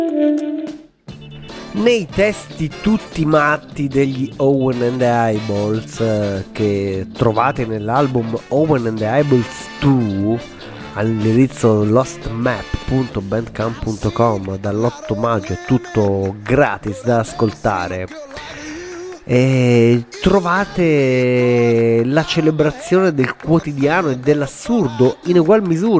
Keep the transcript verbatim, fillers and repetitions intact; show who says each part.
Speaker 1: Nei testi tutti matti degli Owen and the Eyeballs, eh, che trovate nell'album Owen and the Eyeballs due all'indirizzo lost map punto bandcamp punto com, dall'otto maggio è tutto gratis da ascoltare, e trovate la celebrazione del quotidiano e dell'assurdo in ugual misura.